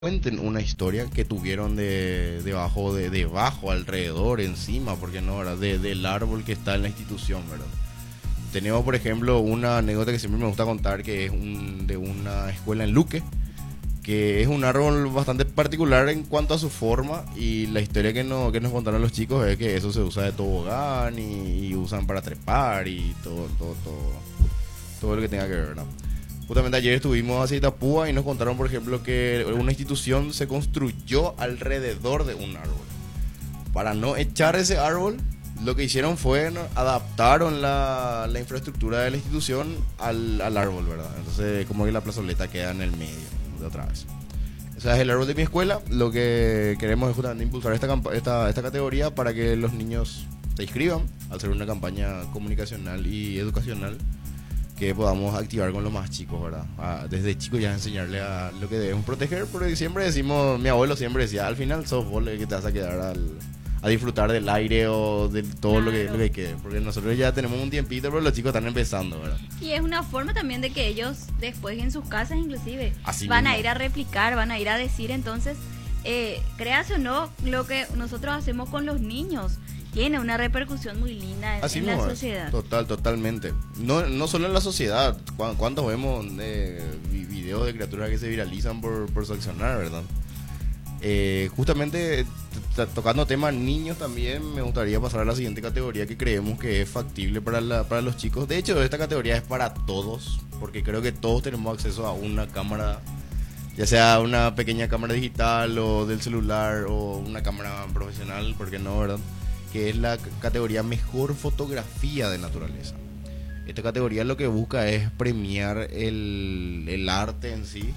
Cuenten una historia que tuvieron debajo, alrededor, encima, porque no, ¿verdad? Del árbol que está en la institución, ¿verdad? Tenemos, por ejemplo, una anécdota que siempre me gusta contar, que es de una escuela en Luque, que es un árbol bastante particular en cuanto a su forma, y la historia que nos contaron los chicos es que eso se usa de tobogán y usan para trepar y todo lo que tenga que ver, ¿verdad? Justamente ayer estuvimos hacia Itapúa y nos contaron, por ejemplo, que una institución se construyó alrededor de un árbol. Para no echar ese árbol, lo que hicieron fue, ¿no?, adaptaron la infraestructura de la institución al árbol, ¿verdad? Entonces, como que la plazoleta queda en el medio, de otra vez. O sea, es el árbol de mi escuela. Lo que queremos es justamente impulsar esta categoría para que los niños se inscriban, al ser una campaña comunicacional y educacional, que podamos activar con los más chicos, ¿verdad? Desde chicos ya enseñarle a lo que debemos proteger, porque siempre decimos, mi abuelo siempre decía, al final sos vos el que te vas a quedar a disfrutar del aire o de todo lo que quede, porque nosotros ya tenemos un tiempito, pero los chicos están empezando, ¿verdad? Y es una forma también de que ellos después en sus casas inclusive Así van mismo. a ir a replicar, van a ir a decir. Entonces, creas o no, lo que nosotros hacemos con los niños tiene una repercusión muy linda en la sociedad. Totalmente. No solo en la sociedad. ¿Cuántos vemos videos de criaturas que se viralizan por su accionar, verdad? Justamente tocando temas niños también, me gustaría pasar a la siguiente categoría que creemos que es factible para los chicos. De hecho, esta categoría es para todos, porque creo que todos tenemos acceso a una cámara, ya sea una pequeña cámara digital o del celular o una cámara profesional, ¿por qué no, verdad? Que es la categoría Mejor Fotografía de Naturaleza. Esta categoría lo que busca es premiar el arte en sí,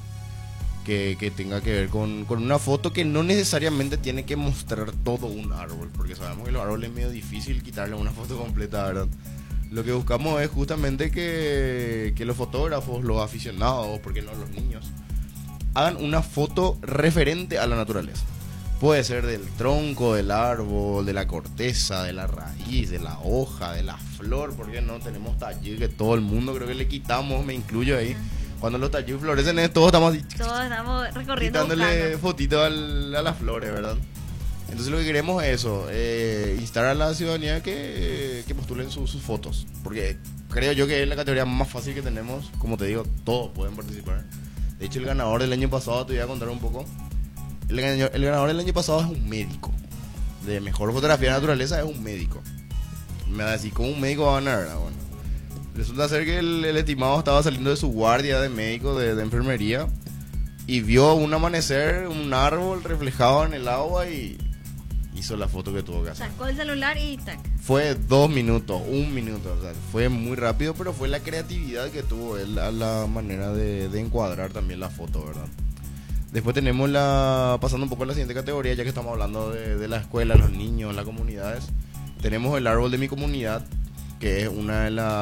que tenga que ver con una foto que no necesariamente tiene que mostrar todo un árbol, porque sabemos que los árboles es medio difícil quitarle una foto completa, ¿verdad? Lo que buscamos es justamente que los fotógrafos, los aficionados, porque no los niños, hagan una foto referente a la naturaleza. Puede ser del tronco, del árbol, de la corteza, de la raíz, de la hoja, de la flor, porque no tenemos talleres que todo el mundo creo que le quitamos, me incluyo ahí. Cuando los talleres florecen, todos estamos recorriendo quitándole fotitos a las flores, ¿verdad? Entonces lo que queremos es eso, instar a la ciudadanía que postulen sus fotos, porque creo yo que es la categoría más fácil que tenemos. Como te digo, todos pueden participar. De hecho, el ganador del año pasado, te voy a contar un poco. El ganador del año pasado es un médico. De Mejor Fotografía de Naturaleza es un médico. Me va a decir, ¿cómo un médico va a ganar? Bueno, resulta ser que el estimado estaba saliendo de su guardia de médico de enfermería y vio un amanecer, un árbol reflejado en el agua y hizo la foto que tuvo que hacer. Sacó el celular y tac. Fue 2 minutos, 1 minuto, o sea, fue muy rápido, pero fue la creatividad que tuvo él a la manera de encuadrar también la foto, ¿verdad? Después tenemos pasando un poco a la siguiente categoría, ya que estamos hablando de la escuela, los niños, las comunidades. Tenemos el árbol de mi comunidad, que es una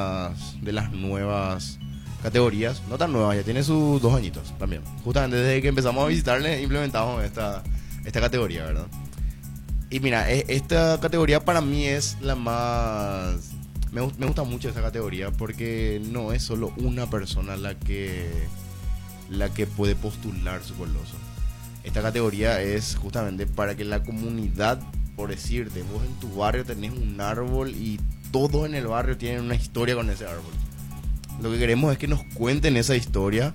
de las nuevas categorías, no tan nuevas, ya tiene sus 2 añitos también. Justamente desde que empezamos a visitarle, implementamos esta categoría, ¿verdad? Y mira, esta categoría para mí es la más... Me gusta mucho esta categoría porque no es solo una persona la que puede postular su coloso. Esta categoría es justamente para que la comunidad, por decirte, vos en tu barrio tenés un árbol y todos en el barrio tienen una historia con ese árbol. Lo que queremos es que nos cuenten esa historia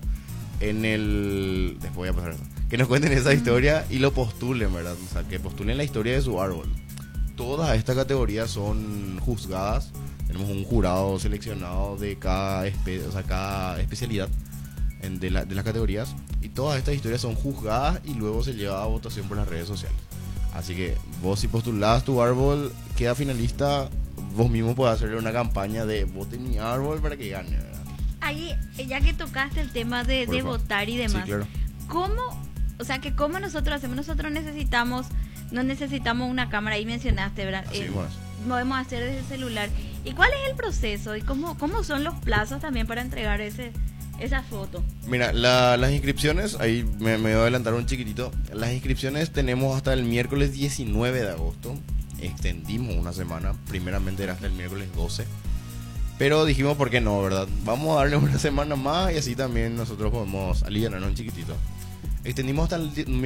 después voy a pasar eso. Que nos cuenten esa historia y lo postulen, ¿verdad? O sea, que postulen la historia de su árbol. Todas estas categorías son juzgadas. Tenemos un jurado seleccionado de cada especialidad de las categorías, y todas estas historias son juzgadas y luego se lleva a votación por las redes sociales. Así que vos, si postulás tu árbol, queda finalista, vos mismo podés hacerle una campaña de vote mi árbol para que gane, ¿verdad? Ahí, ya que tocaste el tema de votar y demás, sí, claro. ¿Cómo nosotros hacemos? Nosotros no necesitamos una cámara, ahí mencionaste, ¿verdad? Podemos hacer desde el celular. ¿Y cuál es el proceso? ¿Y cómo son los plazos también para entregar esa foto? Mira, las inscripciones, ahí me voy a adelantar un chiquitito. Las inscripciones tenemos hasta el miércoles 19 de agosto. Extendimos una semana, primeramente era hasta el miércoles 12. Pero dijimos, ¿por qué no, verdad? Vamos a darle una semana más y así también nosotros podemos aliviarnos un chiquitito. Extendimos hasta el